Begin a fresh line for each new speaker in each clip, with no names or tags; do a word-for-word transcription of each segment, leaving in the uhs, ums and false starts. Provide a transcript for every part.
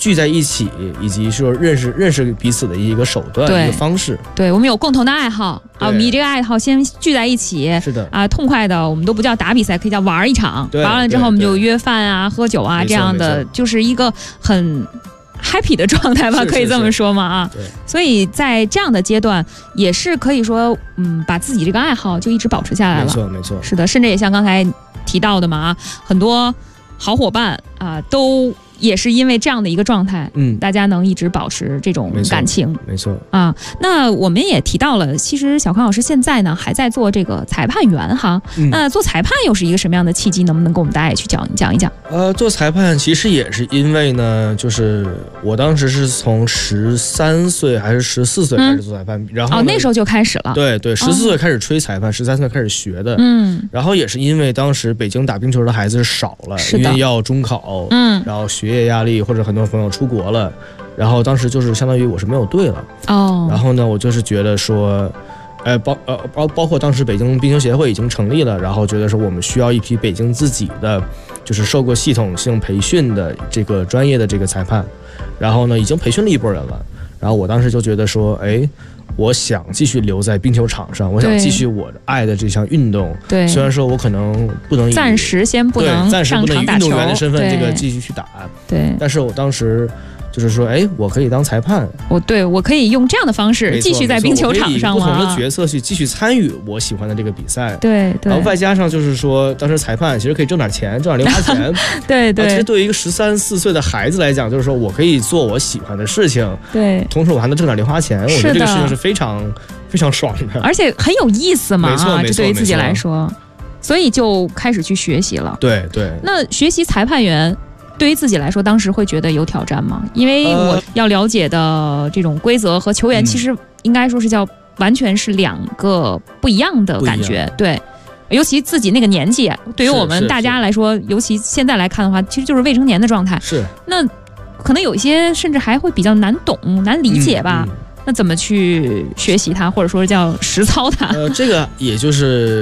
聚在一起，以及说认识认识彼此的一个手段一个方式。
对，我们有共同的爱好啊，我们以这个爱好先聚在一起，
是的
啊，痛快的，我们都不叫打比赛，可以叫玩一场。玩完了之后，我们就约饭啊、喝酒啊，这样的，就是一个很 happy 的状态吧，可以这么说吗？啊，所以在这样的阶段，也是可以说，嗯，把自己这个爱好就一直保持下来了。
没错，没错，
是的，甚至也像刚才提到的嘛，啊，很多好伙伴啊，都 也是因为这样的一个状态，嗯，大家能一直保持这种感情，
没错
啊。那我们也提到了，其实小康老师现在呢还在做这个裁判员哈。嗯、那做裁判又是一个什么样的契机？能不能跟我们大家也去讲讲一讲？
呃，做裁判其实也是因为呢，就是我当时是从十三岁还是十四岁开始做裁判，嗯、然后
哦那时候就开始了。
对对，十四岁开始吹裁判，十三岁开始学的。嗯，然后也是因为当时北京打冰球的孩子少了，因为要中考，嗯，然后学业压力，或者很多朋友出国了，然后当时就是相当于我是没有队了哦。然后呢，我就是觉得说，呃，包呃包包括当时北京冰球协会已经成立了，然后觉得说我们需要一批北京自己的，就是受过系统性培训的这个专业的这个裁判，然后呢，已经培训了一波人了。然后我当时就觉得说，哎，我想继续留在冰球场上，我想继续我爱的这项运动。对，虽然说我可能不能以
暂时先不能
暂时不能以运动员的身份这个继续去打，
对，
但是我当时 就是说，哎，我可以当裁判，
我对我可以用这样的方式继续在冰球场上，
不同的角色去继续参与我喜欢的这个比赛。
对，
然后外加上就是说，当时裁判其实可以挣点钱，挣点零花钱。
对对，
其实对于一个十三四岁的孩子来讲，就是说我可以做我喜欢的事情，
对，
同时我还能挣点零花钱，我觉得这个事情是非常非常爽的，
而且很有意思嘛。
没错，
啊，这对于自己来说，所以就开始去学习了。
对对，
那学习裁判员 对于自己来说，当时会觉得有挑战吗？因为我要了解的这种规则和球员，其实应该说是叫完全是两个不一样的感觉。对，尤其自己那个年纪，对于我们大家来说，尤其现在来看的话，其实就是未成年的状态。是，那可能有一些甚至还会比较难懂、难理解吧。那怎么去学习它，或者说叫实操它？
呃，这个也就是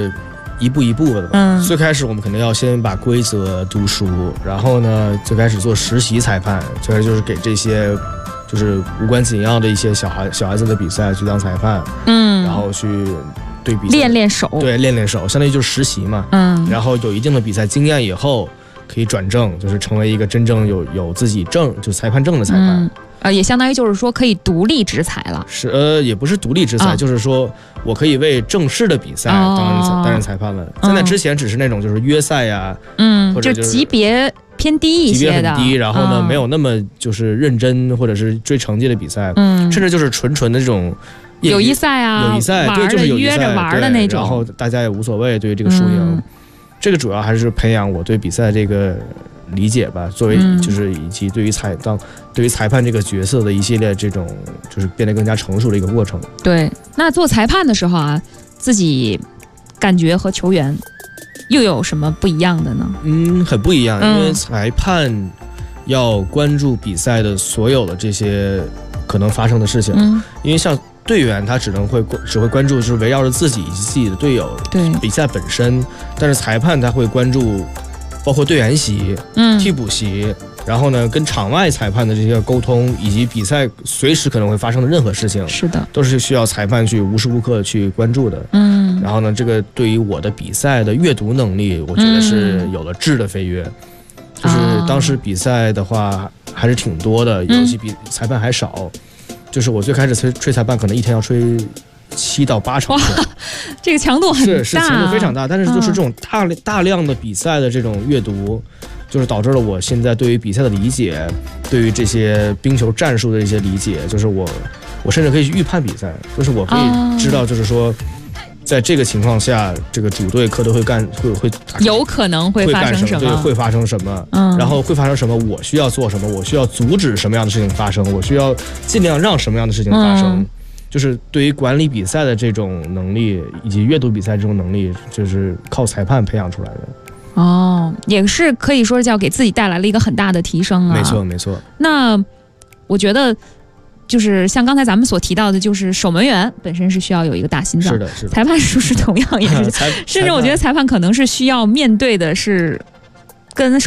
一步一步的吧。嗯，最开始我们肯定要先把规则读熟，然后呢，最开始做实习裁判，最开始就是给这些就是无关紧要的一些小孩小孩子的比赛去当裁判，嗯，然后去对比
练练手，对，
练练手，相当于就是实习嘛。嗯，然后有一定的比赛经验以后，可以转正，就是成为一个真正有有自己证就裁判证的裁判。嗯
呃，也相当于就是说可以独立执裁了。
是，呃，也不是独立执裁，就是说我可以为正式的比赛担任担任裁判了。在那之前只是那种就是约赛呀，嗯，或者
就级别偏低一些的，级别
很低，然后呢没有那么就是认真或者是追成绩的比赛，嗯，甚至就是纯纯的这种
友谊赛啊，
友谊赛，对，就是
约着玩的那种，
然后大家也无所谓对于这个输赢。这个主要还是培养我对比赛这个 理解吧，作为就是以及对于裁当对于裁判这个角色的一系列这种就是变得更加成熟的一个过程。
对，那做裁判的时候啊，自己感觉和球员又有什么不一样的呢？嗯，
很不一样，因为裁判要关注比赛的所有的这些可能发生的事情，因为像 队员他只能会只会关注就是围绕着自己以及自己的队友对比赛本身，但是裁判他会关注 包括队员席、嗯、替补席，然后呢，跟场外裁判的这些沟通，以及比赛随时可能会发生的任何事情，是的，都是需要裁判去无时无刻去关注的。嗯，然后呢，这个对于我的比赛的阅读能力，我觉得是有了质的飞跃。就是当时比赛的话还是挺多的，尤其比裁判还少。就是我最开始吹吹裁判，可能一天要吹 七到八场，
这个强度很大，
是是强度非常大。但是就是这种大大量的比赛的这种阅读，就是导致了我现在对于比赛的理解，对于这些冰球战术的一些理解，就是我我甚至可以去预判比赛，就是我可以知道，就是说 在这个情况下，这个主队客队会干会会
有可能会发生什么，
对，会发生什么，然后会发生什么，我需要做什么，我需要阻止什么样的事情发生，我需要尽量让什么样的事情发生，就是对于管理比赛的这种能力以及阅读比赛这种能力，就是靠裁判培养出来的。
哦，也是可以说叫给自己带来了一个很大的提升啊。
没错没错。
那我觉得 就是像刚才咱们所提到的，就是守门员本身是需要有一个大心脏，是的，是的。裁判是不是同样也是？甚至我觉得裁判可能是需要面对的是跟守